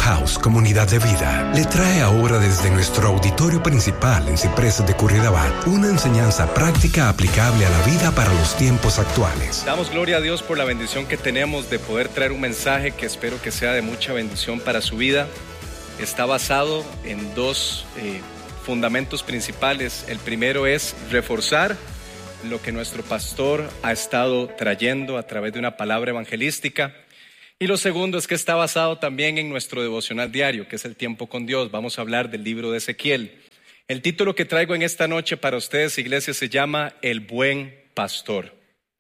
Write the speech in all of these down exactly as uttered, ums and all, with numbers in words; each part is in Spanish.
House Comunidad de Vida le trae ahora desde nuestro auditorio principal en Ciprés de Curridabat una enseñanza práctica aplicable a la vida para los tiempos actuales. Damos gloria a Dios por la bendición que tenemos de poder traer un mensaje que espero que sea de mucha bendición para su vida. Está basado en dos eh, fundamentos principales. El primero es reforzar lo que nuestro pastor ha estado trayendo a través de una palabra evangelística. Y lo segundo es que está basado también en nuestro devocional diario, que es el tiempo con Dios. Vamos a hablar del libro de Ezequiel. El título que traigo en esta noche para ustedes, iglesia, se llama El Buen Pastor.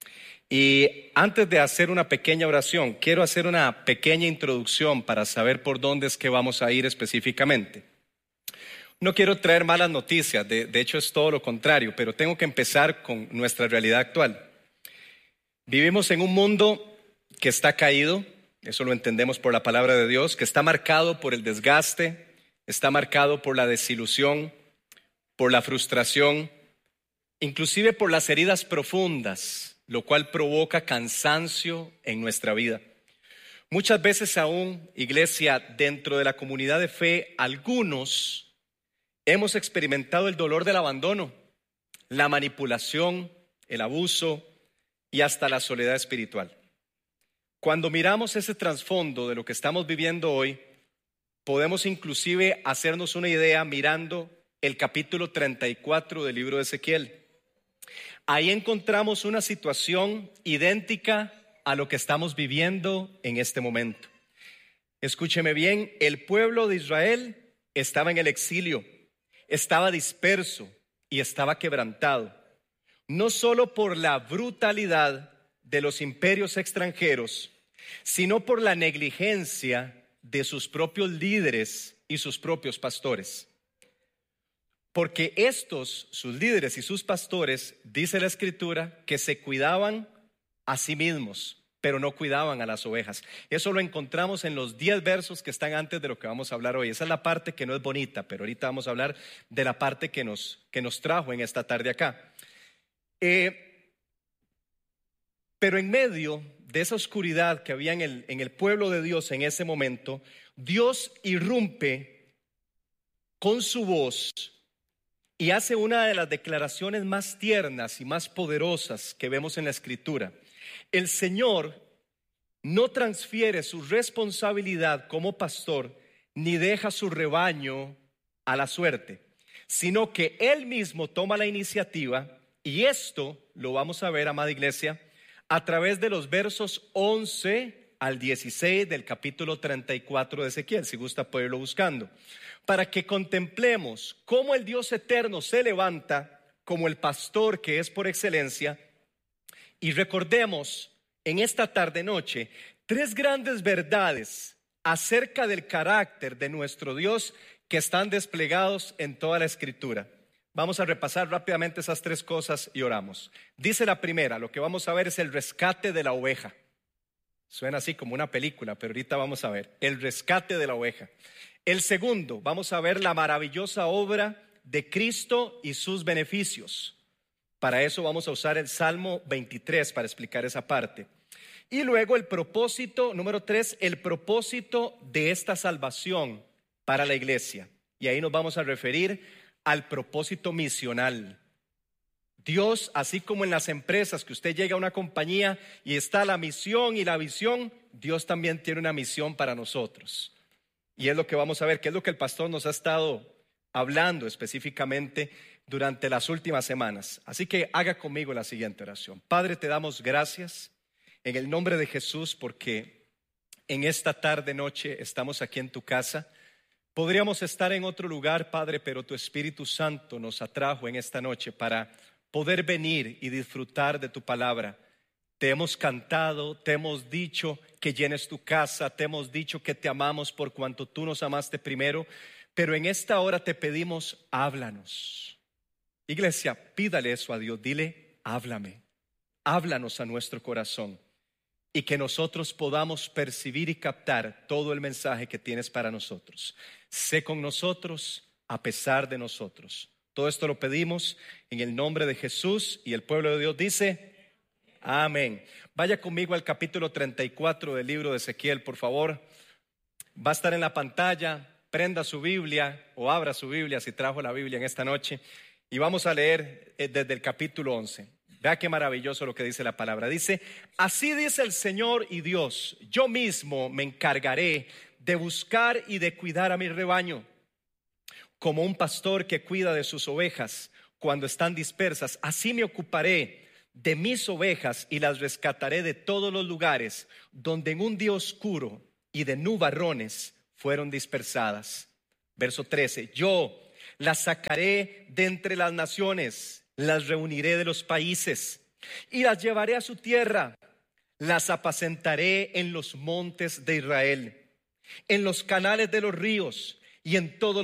Y antes de hacer una pequeña oración, quiero hacer una pequeña introducción para saber por dónde es que vamos a ir específicamente. No quiero traer malas noticias, de, de hecho es todo lo contrario, pero tengo que empezar con nuestra realidad actual. Vivimos en un mundo que está caído, eso lo entendemos por la palabra de Dios, que está marcado por el desgaste, está marcado por la desilusión, por la frustración, inclusive por las heridas profundas, lo cual provoca cansancio en nuestra vida. Muchas veces aún, iglesia, dentro de la comunidad de fe, algunos hemos experimentado el dolor del abandono, la manipulación, el abuso y hasta la soledad espiritual. Cuando miramos ese trasfondo de lo que estamos viviendo hoy, podemos inclusive hacernos una idea mirando el capítulo treinta y cuatro del libro de Ezequiel. Ahí encontramos una situación idéntica a lo que estamos viviendo en este momento. Escúcheme bien, el pueblo de Israel estaba en el exilio, estaba disperso y estaba quebrantado, no solo por la brutalidad de los imperios extranjeros, sino por la negligencia de sus propios líderes y sus propios pastores. Porque estos, sus líderes y sus pastores, dice la Escritura, que se cuidaban a sí mismos, pero no cuidaban a las ovejas. Eso lo encontramos en los diez versos que están antes de lo que vamos a hablar hoy. Esa es la parte que no es bonita, pero ahorita vamos a hablar de la parte que nos, que nos trajo en esta tarde acá. Eh, pero en medio de esa oscuridad que había en el, en el pueblo de Dios en ese momento, Dios irrumpe con su voz y hace una de las declaraciones más tiernas y más poderosas que vemos en la Escritura. El Señor no transfiere su responsabilidad como pastor ni deja su rebaño a la suerte, sino que Él mismo toma la iniciativa, y esto lo vamos a ver, amada iglesia, a través de los versos once al dieciséis del capítulo treinta y cuatro de Ezequiel, si gusta poderlo buscando, para que contemplemos cómo el Dios eterno se levanta como el pastor que es por excelencia. Y recordemos en esta tarde noche tres grandes verdades acerca del carácter de nuestro Dios que están desplegados en toda la Escritura. Vamos a repasar rápidamente esas tres cosas y oramos. Dice la primera, lo que vamos a ver es el rescate de la oveja. Suena así como una película, pero ahorita vamos a ver el rescate de la oveja. El segundo, vamos a ver la maravillosa obra de Cristo y sus beneficios. Para eso vamos a usar el Salmo veintitrés para explicar esa parte. Y luego el propósito, número tres, el propósito de esta salvación para la iglesia. Y ahí nos vamos a referir al propósito misional. Dios, así como en las empresas, que usted llega a una compañía y está la misión y la visión, Dios también tiene una misión para nosotros. Y es lo que vamos a ver, que es lo que el pastor nos ha estado hablando específicamente durante las últimas semanas. Así que haga conmigo la siguiente oración. Padre, te damos gracias en el nombre de Jesús, porque en esta tarde, noche, estamos aquí en tu casa. Podríamos estar en otro lugar, Padre, pero tu Espíritu Santo nos atrajo en esta noche para poder venir y disfrutar de tu palabra. Te hemos cantado, te hemos dicho que llenes tu casa, te hemos dicho que te amamos por cuanto tú nos amaste primero, pero en esta hora te pedimos, háblanos. Iglesia, pídale eso a Dios, dile, háblame, háblanos a nuestro corazón y que nosotros podamos percibir y captar todo el mensaje que tienes para nosotros. Sé con nosotros a pesar de nosotros. Todo esto lo pedimos en el nombre de Jesús, y el pueblo de Dios dice, amén. Vaya conmigo al capítulo treinta y cuatro del libro de Ezequiel, por favor. Va a estar en la pantalla. Prenda su Biblia o abra su Biblia si trajo la Biblia en esta noche. Y vamos a leer desde el capítulo once. Vea qué maravilloso lo que dice la palabra. Dice: así dice el Señor y Dios, yo mismo me encargaré de buscar y de cuidar a mi rebaño. Como un pastor que cuida de sus ovejas cuando están dispersas, así me ocuparé de mis ovejas y las rescataré de todos los lugares donde en un día oscuro y de nubarrones fueron dispersadas. Verso trece, yo las sacaré de entre las naciones, las reuniré de los países y las llevaré a su tierra. Las apacentaré en los montes de Israel, en los canales de los ríos y en todos